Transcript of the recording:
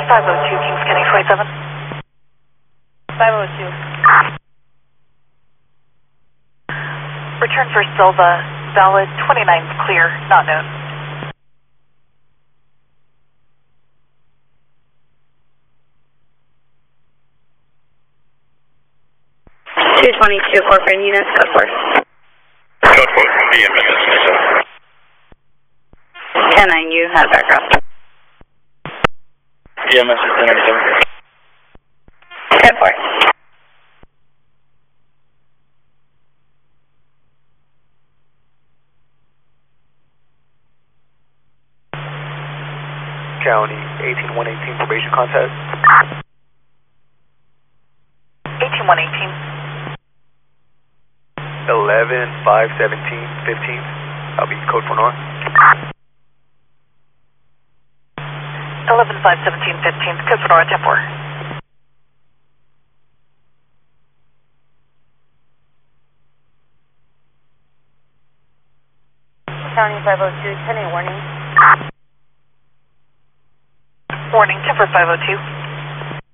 502, Kings County 27. 502. Return for Silva, valid 29's clear, not known. 222 corporate units, code 4. Code 4, BMS is 10-9, you have aircraft. BMS is 1097. Code 4. County 18118, probation contact. 18118. 11-5-17-15. I'll be code 4 north. 11-5-17-15, code for North 10-4. County 502, 10-8 warning. Warning, 10-4 502.